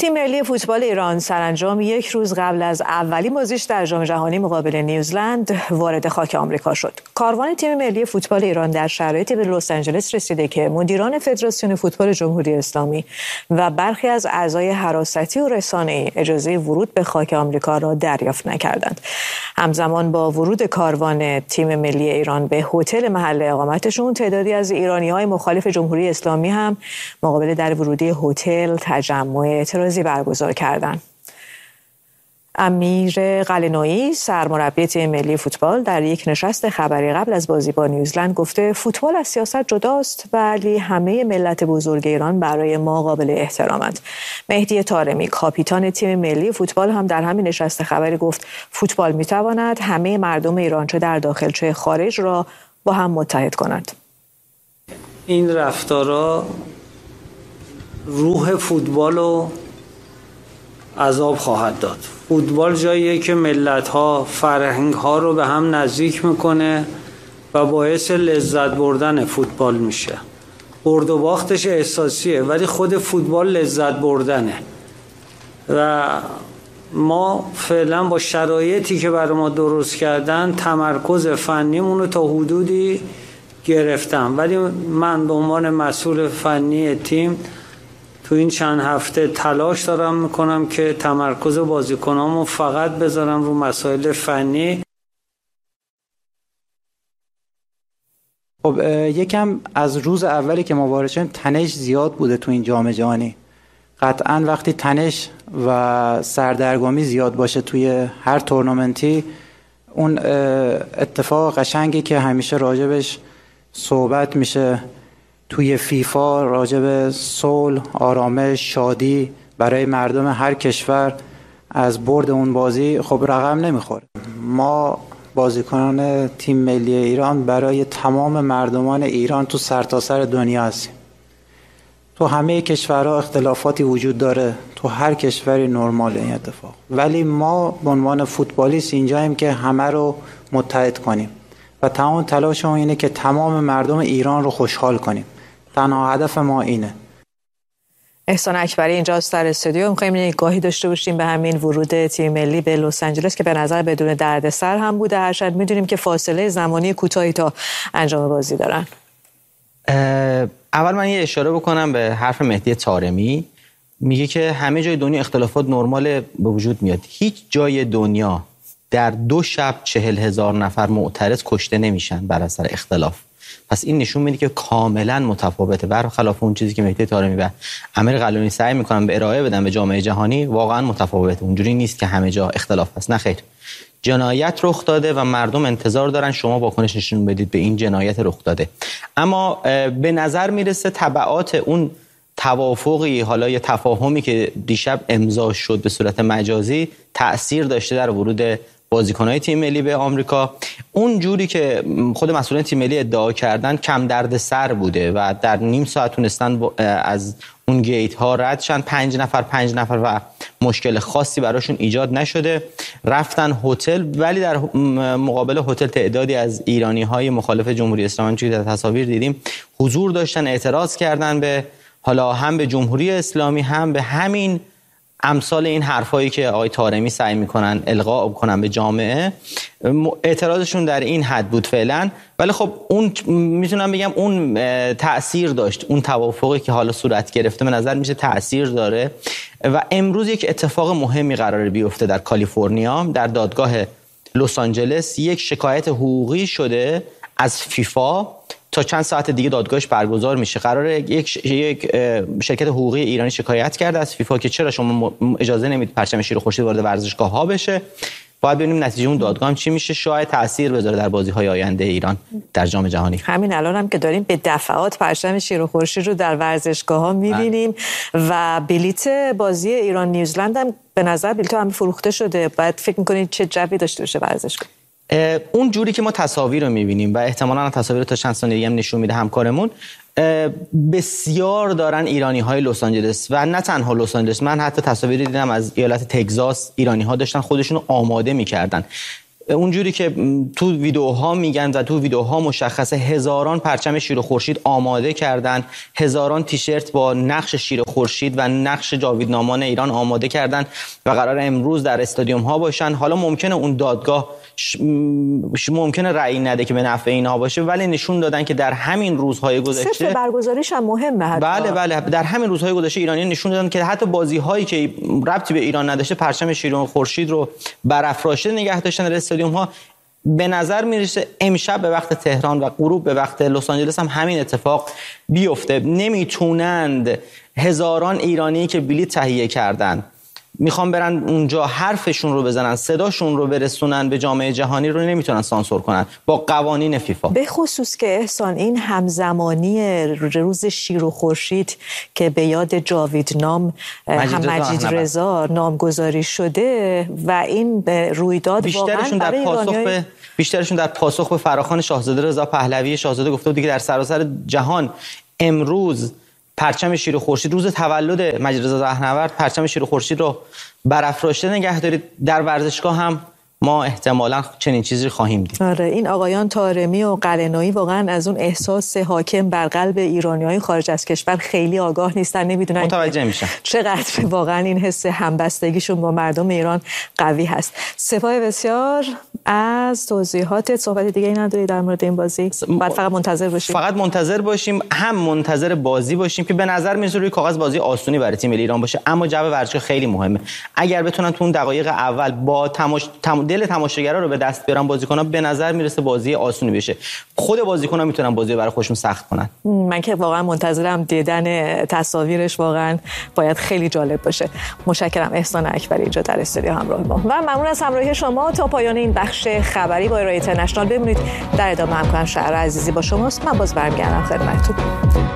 تیم ملی فوتبال ایران سرانجام یک روز قبل از اولین بازیش در جام جهانی مقابل نیوزلند وارد خاک آمریکا شد. کاروان تیم ملی فوتبال ایران در شرایطی به لس آنجلس رسیده که مدیران فدراسیون فوتبال جمهوری اسلامی و برخی از اعضای حراستی و رسانه‌ای اجازه ورود به خاک آمریکا را دریافت نکردند. همزمان با ورود کاروان تیم ملی ایران به هتل محل اقامتشون، تعدادی از ایرانی‌های مخالف جمهوری اسلامی هم مقابل در ورودی هتل تجمع اعتراضی برگزار کردند. امیر قلعه‌نویی سرمربی تیم ملی فوتبال در یک نشست خبری قبل از بازی با نیوزلند گفته فوتبال از سیاست جداست ولی همه ملت بزرگ ایران برای ما قابل احترامند. مهدی طارمی کاپیتان تیم ملی فوتبال هم در همین نشست خبری گفت فوتبال میتواند همه مردم ایران چه در داخل چه خارج را با هم متحد کند. این رفتارا روح فوتبال رو عذاب خواهد داد. فوتبال جاییه که ملت‌ها، فرهنگ‌ها رو به هم نزدیک میکنه و باعث لذت بردن فوتبال میشه. برد و باختش احساسیه ولی خود فوتبال لذت بردنه و ما فعلا با شرایطی که برای ما درست کردن تمرکز فنیمون رو تا حدودی گرفتم، ولی من به عنوان مسئول فنی تیم تو این چند هفته تلاش دارم میکنم که تمرکز بازیکنامو فقط بذارم رو مسائل فنی. خب یکم از روز اولی که ما وارد شدیم تنش زیاد بوده تو این جام جهانی. قطعا وقتی تنش و سردرگمی زیاد باشه توی هر تورنمنتی، اون اتفاق قشنگی که همیشه راجبش صحبت میشه توی فیفا راجع به صلح، آرامش، شادی برای مردم هر کشور از برد اون بازی خب رقم نمیخوره. ما بازیکنان تیم ملی ایران برای تمام مردمان ایران تو سرتاسر دنیا هستیم. تو همه کشورها اختلافاتی وجود داره، تو هر کشوری نرماله این اتفاق، ولی ما به عنوان فوتبالیست اینجاییم که همه رو متحد کنیم و تمام تلاشمون اینه که تمام مردم ایران رو خوشحال کنیم. تنها هدف ما اینه. احسان اکبری اینجاست در استودیو. می‌خوایم نگاهی داشته باشیم به همین ورود تیم ملی به لس آنجلس که به نظر بدون دردسر هم بوده، هرچند می‌دونیم که فاصله زمانی کوتاهی تا انجام بازی دارن. اول من یه اشاره بکنم به حرف مهدی طارمی. میگه که همه جای دنیا اختلافات نرمال به وجود میاد. هیچ جای دنیا در 2 شب 40,000 نفر معترض کشته نمیشن بر اثر اختلاف. پس این نشون میده که کاملا متفاوته، برخلاف اون چیزی که مهدی طارمی و امیر قلعه‌نویی سعی میکنن به ارائه بدن به جامعه جهانی. واقعا متفاوته، اونجوری نیست که همه جا اختلاف هست، نه خیر. جنایت رخ داده و مردم انتظار دارن شما واکنش نشون بدید به این جنایت رخ داده. اما به نظر میرسه تبعات اون توافقی، حالا یا تفاهمی که دیشب امضا شد به صورت مجازی تأثیر داشته در ورود بازیکن‌های تیم ملی به آمریکا. اون جوری که خود مسئولان تیم ملی ادعا کردن کم دردسر بوده و در نیم ساعت تونستن از اون گیت ها رد شن، 5 نفر و مشکل خاصی براشون ایجاد نشده. رفتن هتل، ولی در مقابل هتل تعدادی از ایرانی‌های مخالف جمهوری اسلامی که در تصاویر دیدیم حضور داشتن، اعتراض کردن به حالا هم به جمهوری اسلامی هم به همین امثال این حرفایی که آقای طارمی سعی میکنن القا کنن به جامعه. اعتراضشون در این حد بود فعلا، ولی خب اون میتونم بگم اون تأثیر داشت. اون توافقی که حالا صورت گرفته به نظر میشه تأثیر داره و امروز یک اتفاق مهمی قراره بیفته در کالیفرنیا. در دادگاه لس آنجلس یک شکایت حقوقی شده از فیفا، تا چند ساعت دیگه دادگاهش برگزار میشه. قراره یک شرکت حقوقی ایرانی شکایت کرده از فیفا که چرا شما اجازه نمیدید پرچم شیر و خورشید وارد ورزشگاه ها بشه. باید ببینیم نتیجه اون دادگاه چی میشه، شاید تاثیر بذاره در بازی‌های آینده ایران در جام جهانی. همین الان هم که داریم به دفعات پرچم شیر و خورشید رو در ورزشگاه‌ها می‌بینیم و بلیت بازی ایران نیوزلند هم به نظر بلیط هم فروخته شده. بعد فکر می‌کنید چه جوی داشته باشه ورزشگاه؟ اون جوری که ما تصاویر رو می‌بینیم و احتمالاً تصاویر تا چند ثانیه دیگه هم نشون میده همکارمون، بسیار دارن ایرانی‌های لس آنجلس و نه تنها لس آنجلس، من حتی تصاویری دیدم از ایالت تگزاس ایرانی‌ها داشتن خودشون رو آماده می‌کردن. اونجوری که تو ویدیوها میگن و تو ویدیوها مشخصه، هزاران پرچم شیر و خورشید آماده کردن، هزاران تیشرت با نقش شیر و خورشید و نقش جاویدنامان ایران آماده کردن و قرار امروز در استادیوم ها باشن. حالا ممکنه اون دادگاه ممکنه رأی نده که به نفع اینها باشه، ولی نشون دادن که در همین روزهای گذشته صرف برگزاریش هم مهمه. بله در همین روزهای گذشته ایرانی نشون دادن که حتی بازی‌هایی که ربطی به ایران نداشته پرچم شیر و خورشید رو برافراشته نگه داشتن در استادیوم ها. به نظر میرسه امشب به وقت تهران و غروب به وقت لس آنجلس هم همین اتفاق بیفته. نمیتونند هزاران ایرانی که بلیط تهیه کردن میخوان برن اونجا حرفشون رو بزنن، صداشون رو برسونن به جامعه جهانی، رو نمیتونن سانسور کنن با قوانین فیفا. به خصوص که احسان این همزمانی روز شیر و خورشید که به یاد جاویدنام مجید رضا نامگذاری شده و این رویداد بیشترشون در پاسخ به فراخوان شاهزاده رضا پهلوی شاهزاده گفته بود که در سراسر جهان امروز پرچم شیر و خورشید، روز تولد مجید رضا پهنورد، پرچم شیر و خورشید رو برافراشته نگه دارید. در ورزشگاه هم ما احتمالاً چنین چیزی خواهیم دید. آره، این آقایان طارمی و قلعه‌نویی واقعا از اون احساس حاکم بر قلب ایرانی‌های خارج از کشور خیلی آگاه نیستن، نمیدونن متوجه میشن چقدر واقعا این حس همبستگیشون با مردم ایران قوی هست. سپاه بسیار از توضیحات. صحبت دیگه نداری در مورد این بازی؟ بعد فقط منتظر باشیم. فقط منتظر باشیم، هم منتظر بازی باشیم که به نظر میاد روی کاغذ بازی آسونی برای تیم ملی ایران باشه، اما جو ورزشی خیلی مهمه. اگر بتونن تو اون دقایق اول با دل تماشاگرها رو به دست بیارن بازیکن‌ها، به نظر میرسه بازی آسونی بشه. خود بازیکن‌ها میتونن بازی رو برای خودشون سخت کنن. من که واقعا منتظرم، دیدن تصاویرش واقعا باید خیلی جالب باشه. متشکرم احسان اکبری اینجا در استودیو همراه ما و ممنون از همراهی شما. تا پایان این بخش خبری با ایران اینترنشنال بمونید. در ادامه همکارم شهر عزیزی با شماست. من باز برمیگردم خدمتتون.